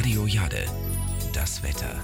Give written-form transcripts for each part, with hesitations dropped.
Radio Jade. Das Wetter.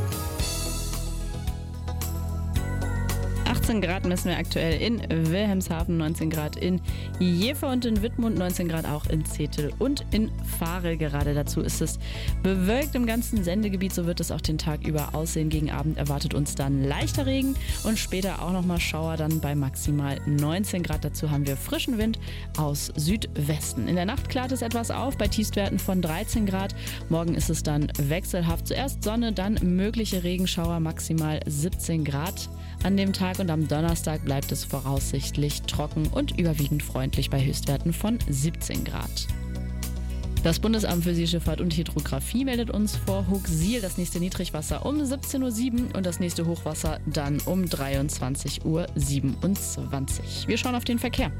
18 Grad messen wir aktuell in Wilhelmshaven, 19 Grad in Jever und in Wittmund, 19 Grad auch in Zetel und in Varel. Gerade dazu ist es bewölkt im ganzen Sendegebiet, so wird es auch den Tag über aussehen. Gegen Abend erwartet uns dann leichter Regen und später auch nochmal Schauer, dann bei maximal 19 Grad. Dazu haben wir frischen Wind aus Südwesten. In der Nacht klart es etwas auf bei Tiefstwerten von 13 Grad. Morgen ist es dann wechselhaft. Zuerst Sonne, dann mögliche Regenschauer, maximal 17 Grad an dem Tag. Und am Donnerstag bleibt es voraussichtlich trocken und überwiegend freundlich bei Höchstwerten von 17 Grad. Das Bundesamt für Seeschifffahrt und Hydrographie meldet uns vor Hooksiel das nächste Niedrigwasser um 17:07 Uhr und das nächste Hochwasser dann um 23:27 Uhr. Wir schauen auf den Verkehr.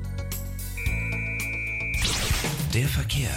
Der Verkehr.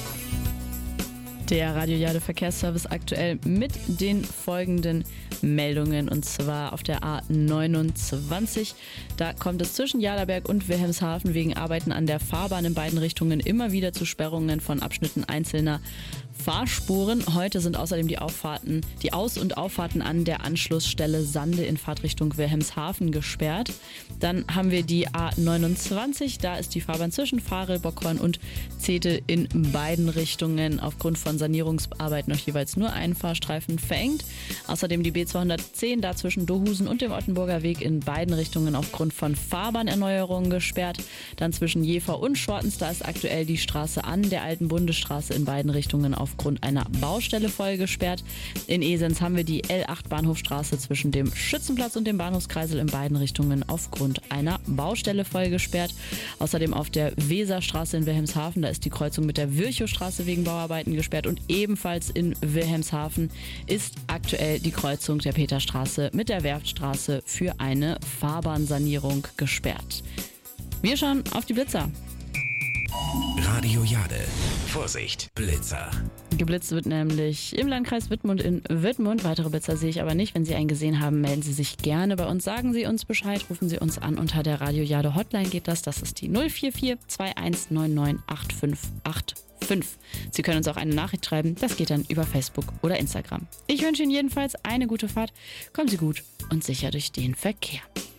Der Radio Jade Verkehrsservice aktuell mit den folgenden Meldungen, und zwar auf der A29. Da kommt es zwischen Jalaberg und Wilhelmshaven wegen Arbeiten an der Fahrbahn in beiden Richtungen immer wieder zu Sperrungen von Abschnitten einzelner Fahrspuren. Heute sind außerdem die Aus- und Auffahrten an der Anschlussstelle Sande in Fahrtrichtung Wilhelmshaven gesperrt. Dann haben wir die A29, da ist die Fahrbahn zwischen Varel, Bockhorn und Zetel in beiden Richtungen aufgrund von Sanierungsarbeiten noch jeweils nur einen Fahrstreifen verengt. Außerdem die B210, da zwischen Dohusen und dem Ottenburger Weg in beiden Richtungen aufgrund von Fahrbahnerneuerungen gesperrt. Dann zwischen Jever und Schortens, da ist aktuell die Straße an der alten Bundesstraße in beiden Richtungen aufgrund einer Baustelle voll gesperrt. In Esens haben wir die L8 Bahnhofstraße zwischen dem Schützenplatz und dem Bahnhofskreisel in beiden Richtungen aufgrund einer Baustelle voll gesperrt. Außerdem auf der Weserstraße in Wilhelmshaven, da ist die Kreuzung mit der Virchowstraße wegen Bauarbeiten gesperrt und ebenfalls in Wilhelmshaven ist aktuell die Kreuzung der Peterstraße mit der Werftstraße für eine Fahrbahnsanierung gesperrt. Wir schauen auf die Blitzer. Radio Jade. Vorsicht, Blitzer. Geblitzt wird nämlich im Landkreis Wittmund in Wittmund. Weitere Blitzer sehe ich aber nicht. Wenn Sie einen gesehen haben, melden Sie sich gerne bei uns. Sagen Sie uns Bescheid, rufen Sie uns an. Unter der Radio Jade Hotline geht das. Das ist die 044 2199 8585. Sie können uns auch eine Nachricht schreiben. Das geht dann über Facebook oder Instagram. Ich wünsche Ihnen jedenfalls eine gute Fahrt. Kommen Sie gut und sicher durch den Verkehr.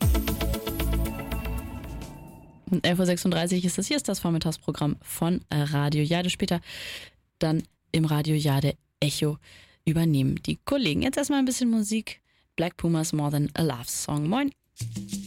Um 11:36 Uhr ist das. Hier ist das Vormittagsprogramm von Radio Jade. Später dann im Radio Jade Echo übernehmen die Kollegen. Jetzt erstmal ein bisschen Musik. Black Pumas More Than a Love Song. Moin.